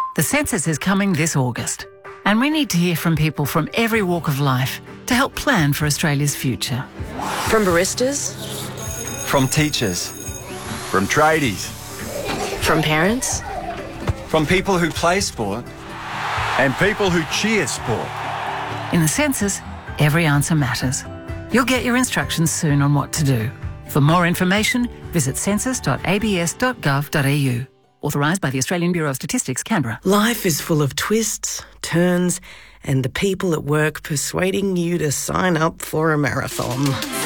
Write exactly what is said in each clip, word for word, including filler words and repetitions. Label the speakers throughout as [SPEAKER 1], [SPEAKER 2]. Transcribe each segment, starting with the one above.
[SPEAKER 1] The census is coming this August, and we need to hear from people from every walk of life to help plan for Australia's future.
[SPEAKER 2] From baristas,
[SPEAKER 3] from teachers, from tradies,
[SPEAKER 2] from parents,
[SPEAKER 3] from people who play sport,
[SPEAKER 4] and people who cheer sport.
[SPEAKER 1] In the census, every answer matters. You'll get your instructions soon on what to do. For more information, visit census dot a b s dot gov dot a u. Authorised by the Australian Bureau of Statistics, Canberra.
[SPEAKER 5] Life is full of twists, turns, and the people at work persuading you to sign up for a marathon.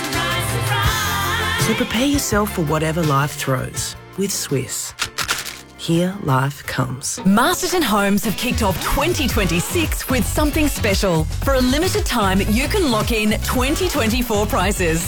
[SPEAKER 5] So prepare yourself for whatever life throws with Swiss. Here life comes.
[SPEAKER 6] Masterton Homes have kicked off twenty twenty-six with something special. For a limited time, you can lock in twenty twenty-four prices.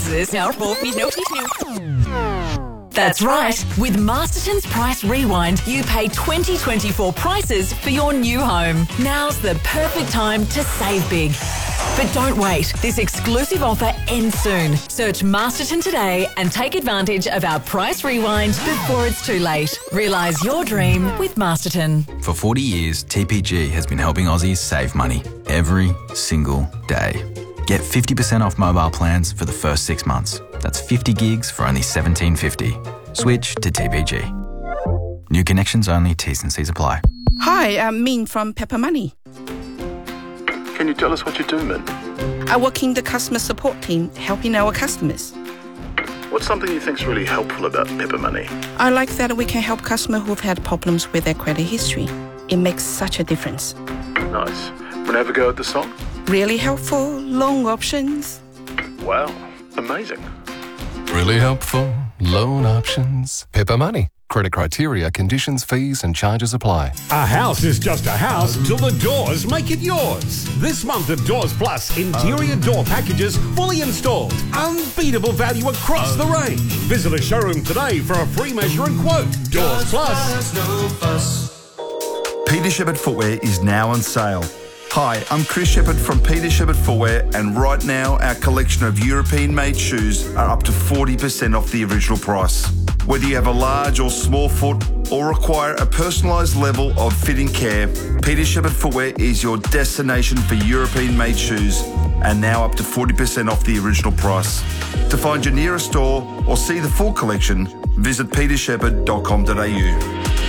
[SPEAKER 6] That's right. With Masterton's Price Rewind, you pay twenty twenty-four prices for your new home. Now's the perfect time to save big. But don't wait. This exclusive offer ends soon. Search Masterton today and take advantage of our Price Rewind before it's too late. Realise your dream with Masterton.
[SPEAKER 7] For forty years, T P G has been helping Aussies save money every single day. Get fifty percent off mobile plans for the first six months. That's fifty gigs for only seventeen fifty. Switch to T P G. New connections only, T's and C's apply.
[SPEAKER 8] Hi, I'm Min from Pepper Money.
[SPEAKER 9] Can you tell us what you do, Min?
[SPEAKER 8] I work in the customer support team, helping our customers.
[SPEAKER 9] What's something you think's really helpful about Pepper Money?
[SPEAKER 8] I like that we can help customers who've had problems with their credit history. It makes such a difference.
[SPEAKER 9] Nice. Wanna have a go at the song?
[SPEAKER 8] Really helpful, loan options.
[SPEAKER 9] Wow, amazing.
[SPEAKER 10] Really helpful, loan options. Pepper Money. Credit criteria, conditions, fees and charges apply.
[SPEAKER 11] A house is just a house till the doors make it yours. This month at Doors Plus, interior door packages fully installed. Unbeatable value across the range. Visit a showroom today for a free measure and quote. Doors Plus.
[SPEAKER 12] Peter Shepherd Footwear is now on sale. Hi, I'm Chris Shepherd from Peter Shepherd Footwear, and right now our collection of European-made shoes are up to forty percent off the original price. Whether you have a large or small foot or require a personalised level of fitting care, Peter Shepherd Footwear is your destination for European-made shoes, and now up to forty percent off the original price. To find your nearest store or see the full collection, visit peter shepherd dot com dot a u.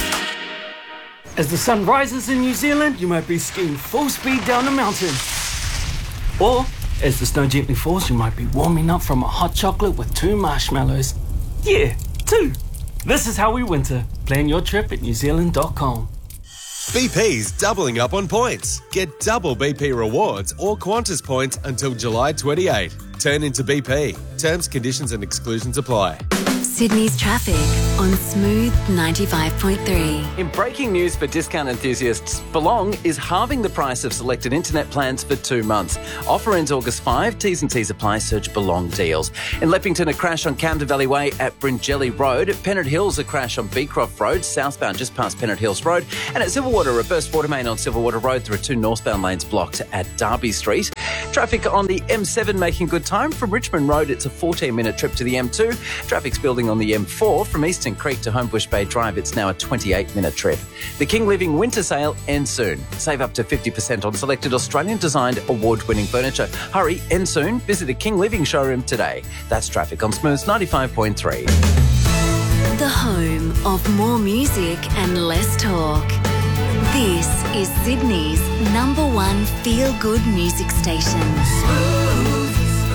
[SPEAKER 13] As the sun rises in New Zealand, you might be skiing full speed down the mountain. Or, as the snow gently falls, you might be warming up from a hot chocolate with two marshmallows. Yeah, two. This is how we winter. Plan your trip at new zealand dot com.
[SPEAKER 14] B P's doubling up on points. Get double B P rewards or Qantas points until July twenty-eighth. Turn into B P. Terms, conditions and exclusions apply.
[SPEAKER 15] Sydney's traffic on Smooth ninety-five point three.
[SPEAKER 16] In breaking news for discount enthusiasts, Belong is halving the price of selected internet plans for two months. Offer ends August fifth. T's and C's apply. Search Belong deals. In Leppington, a crash on Camden Valley Way at Bringelly Road. Pennant Hills, a crash on Beecroft Road, southbound just past Pennant Hills Road. And at Silverwater, a burst water main on Silverwater Road. There are two northbound lanes blocked at Derby Street. Traffic on the M seven making good time. From Richmond Road, it's a fourteen minute trip to the M two. Traffic's building on the M four. From Eastern Creek to Homebush Bay Drive, it's now a twenty-eight minute trip. The King Living Winter Sale ends soon. Save up to fifty percent on selected Australian-designed award-winning furniture. Hurry, ends soon. Visit a King Living showroom today. That's traffic on Smooth ninety-five point three.
[SPEAKER 15] The home of more music and less talk. This is Sydney's number one feel-good music station.
[SPEAKER 17] Smooth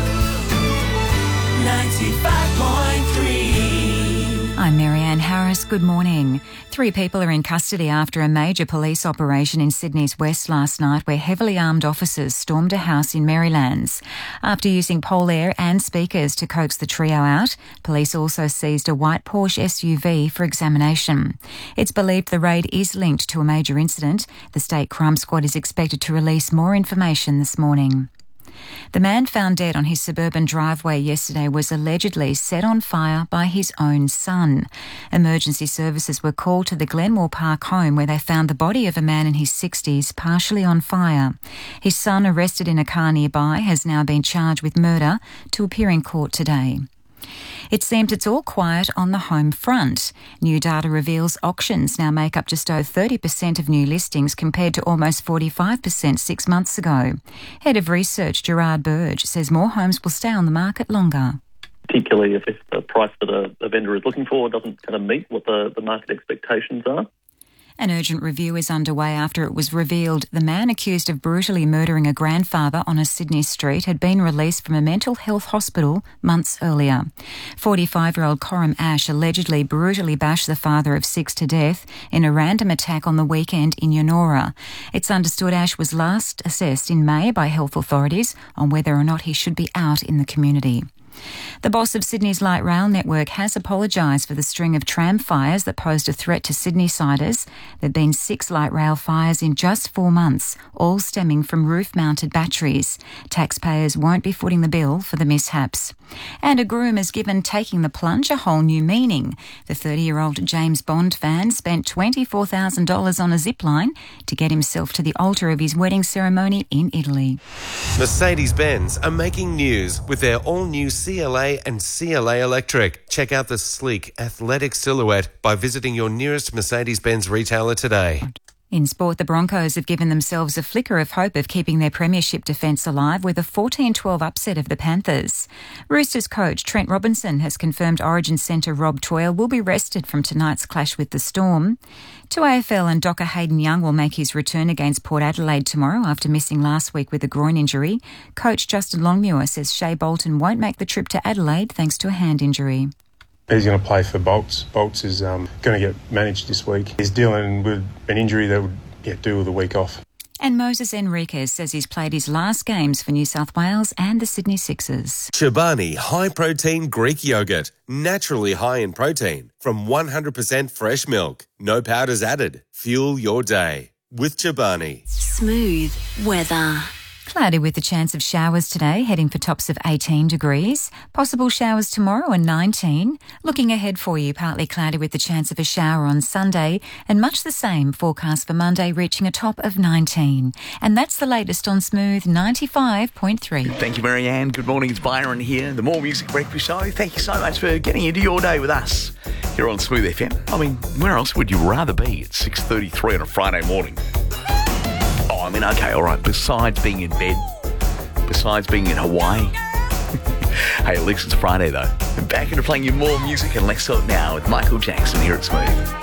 [SPEAKER 17] ninety-five point three.
[SPEAKER 18] I'm Marianne Harris. Good morning. Three people are in custody after a major police operation in Sydney's West last night where heavily armed officers stormed a house in Marylands. After using pole air and speakers to coax the trio out, police also seized a white Porsche S U V for examination. It's believed the raid is linked to a major incident. The State Crime Squad is expected to release more information this morning. The man found dead on his suburban driveway yesterday was allegedly set on fire by his own son. Emergency services were called to the Glenmore Park home where they found the body of a man in his sixties partially on fire. His son, arrested in a car nearby, has now been charged with murder to appear in court today. It seems it's all quiet on the home front. New data reveals auctions now make up just over thirty percent of new listings compared to almost forty-five percent six months ago. Head of Research Gerard Burge says more homes will stay on the market longer.
[SPEAKER 19] Particularly if, if the price that a, a vendor is looking for doesn't kind of meet what the, the market expectations are.
[SPEAKER 18] An urgent review is underway after it was revealed the man accused of brutally murdering a grandfather on a Sydney street had been released from a mental health hospital months earlier. forty-five-year-old Coram Ash allegedly brutally bashed the father of six to death in a random attack on the weekend in Yonora. It's understood Ash was last assessed in May by health authorities on whether or not he should be out in the community. The boss of Sydney's light rail network has apologised for the string of tram fires that posed a threat to Sydney-siders. There have been six light rail fires in just four months, all stemming from roof-mounted batteries. Taxpayers won't be footing the bill for the mishaps. And a groom has given taking the plunge a whole new meaning. The thirty-year-old James Bond fan spent twenty-four thousand dollars on a zip line to get himself to the altar of his wedding ceremony in Italy.
[SPEAKER 14] Mercedes-Benz are making news with their all-new C L A and C L A Electric. Check out the sleek, athletic silhouette by visiting your nearest Mercedes-Benz retailer today.
[SPEAKER 18] In sport, the Broncos have given themselves a flicker of hope of keeping their premiership defence alive with a fourteen twelve upset of the Panthers. Roosters coach Trent Robinson has confirmed Origin centre Rob Toyle will be rested from tonight's clash with the Storm. To A F L and Docker Hayden Young will make his return against Port Adelaide tomorrow after missing last week with a groin injury. Coach Justin Longmuir says Shea Bolton won't make the trip to Adelaide thanks to a hand injury.
[SPEAKER 20] He's going to play for Bolts. Bolts is um, going to get managed this week. He's dealing with an injury that would yeah, do with a week off.
[SPEAKER 18] And Moses Enriquez says he's played his last games for New South Wales and the Sydney Sixers.
[SPEAKER 14] Chobani high-protein Greek yogurt, naturally high in protein, from one hundred percent fresh milk. No powders added. Fuel your day with Chobani.
[SPEAKER 15] Smooth weather.
[SPEAKER 18] Cloudy with the chance of showers today, heading for tops of eighteen degrees. Possible showers tomorrow and nineteen. Looking ahead for you, partly cloudy with the chance of a shower on Sunday, and much the same forecast for Monday, reaching a top of nineteen. And that's the latest on Smooth ninety-five point three.
[SPEAKER 21] Thank you, Marianne. Good morning, it's Byron here, the More Music Breakfast Show. Thank you so much for getting into your day with us here on Smooth F M. I mean, where else would you rather be at six thirty-three on a Friday morning? I mean, okay, all right, besides being in bed, besides being in Hawaii. Hey, at least it's Friday, though. Back into playing you more music and less so now with Michael Jackson here at Smooth.